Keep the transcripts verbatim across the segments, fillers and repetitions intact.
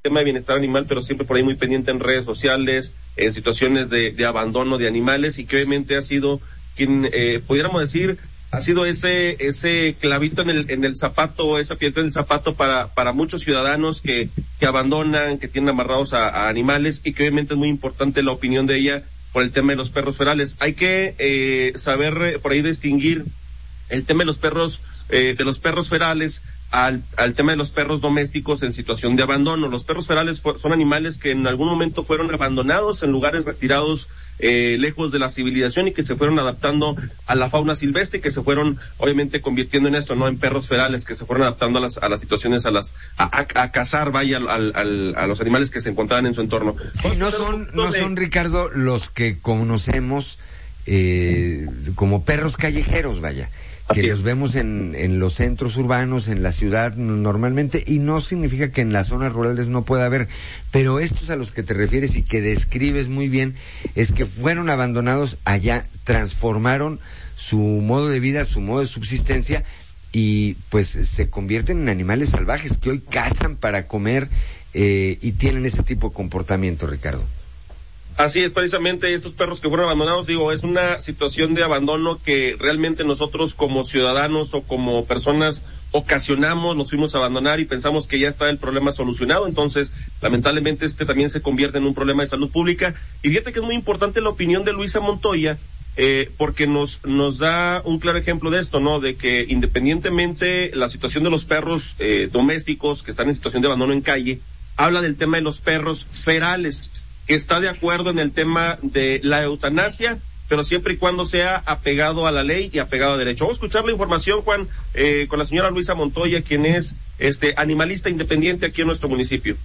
tema de bienestar animal, pero siempre por ahí muy pendiente en redes sociales, en situaciones de, de abandono de animales, y que obviamente ha sido quien, eh, pudiéramos decir, ha sido ese ese clavito en el en el zapato, esa piedra en el zapato para para muchos ciudadanos que que abandonan, que tienen amarrados a, a animales, y que obviamente es muy importante la opinión de ella por el tema de los perros ferales. Hay que eh, saber eh, por ahí distinguir el tema de los perros eh, de los perros ferales al al tema de los perros domésticos en situación de abandono. Los perros ferales fu- son animales que en algún momento fueron abandonados en lugares retirados, eh, lejos de la civilización, y que se fueron adaptando a la fauna silvestre, y que se fueron obviamente convirtiendo en esto, no en perros ferales, que se fueron adaptando a las a las situaciones, a las a, a, a cazar, vaya, al, al, a los animales que se encontraban en su entorno. Y no son no son Ricardo los que conocemos eh, como perros callejeros, vaya, que Así los es. vemos en, en los centros urbanos, en la ciudad normalmente, y no significa que en las zonas rurales no pueda haber, pero estos a los que te refieres y que describes muy bien, es que fueron abandonados allá, transformaron su modo de vida, su modo de subsistencia, y pues se convierten en animales salvajes que hoy cazan para comer, eh, y tienen ese tipo de comportamiento, Ricardo. Así es, precisamente estos perros que fueron abandonados, digo, es una situación de abandono que realmente nosotros como ciudadanos o como personas ocasionamos, nos fuimos a abandonar y pensamos que ya está el problema solucionado. Entonces, lamentablemente este también se convierte en un problema de salud pública. Y fíjate que es muy importante la opinión de Luisa Montoya, eh, porque nos nos da un claro ejemplo de esto, ¿no? De que independientemente la situación de los perros eh, domésticos que están en situación de abandono en calle, habla del tema de los perros ferales, que está de acuerdo en el tema de la eutanasia, pero siempre y cuando sea apegado a la ley y apegado a derecho. Vamos a escuchar la información, Juan, eh, con la señora Luisa Montoya, quien es este animalista independiente aquí en nuestro municipio.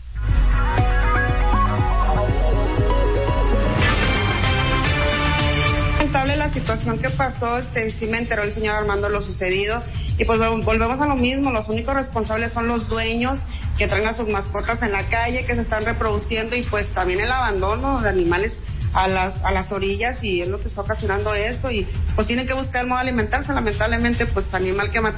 Lamentable la situación que pasó, este, sí me enteró el señor Armando lo sucedido, y pues volvemos a lo mismo, los únicos responsables son los dueños que traen a sus mascotas en la calle, que se están reproduciendo, y pues también el abandono de animales a las a las orillas, y es lo que está ocasionando eso, y pues tienen que buscar modo de alimentarse. Lamentablemente pues animal que mata